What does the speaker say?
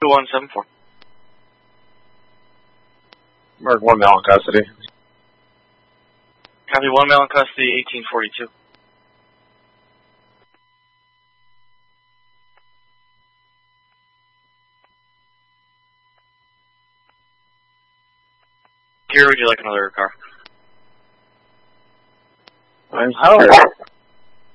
2174. Mark 1 male in custody. Copy, 1 male in custody, 1842. Here, would you like another car? I'm scared.